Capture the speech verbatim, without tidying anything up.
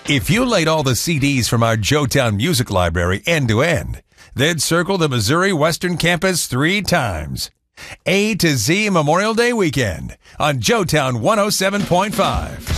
If you laid all the C Ds from our Joetown Music Library end to end, they'd circle the Missouri Western Campus three times. A to Z Memorial Day weekend on Joetown one oh seven point five.